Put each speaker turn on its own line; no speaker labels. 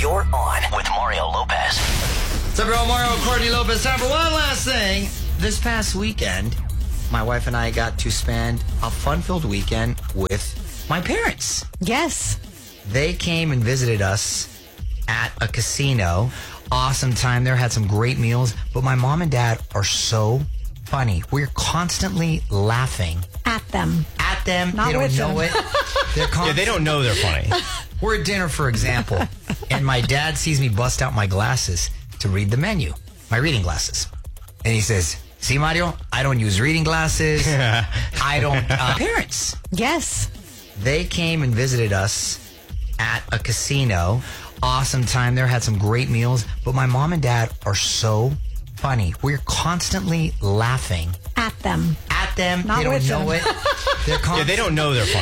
You're on with Mario Lopez.
What's up, everyone? Mario, Courtney Lopez. Time for one last thing. This past weekend, my wife and I got to spend a fun-filled weekend with my parents.
Yes.
They came and visited us at a casino. Awesome time there. Had some great meals. But my mom and dad are so funny. We're constantly laughing
At them.
at them.
Not
They don't
with
know
them.
it. They're
Yeah, they don't know they're funny.
We're at dinner, for example, and my dad sees me bust out my glasses to read the menu, my reading glasses. And he says, "See, Mario, I don't use reading glasses. I don't..." Parents.
Yes.
They came and visited us at a casino. Awesome time there. Had some great meals. But my mom and dad are so funny. We're constantly laughing
At them.
at them.
Not
They don't
with
know
them.
it. They're
Yeah, they don't know they're funny.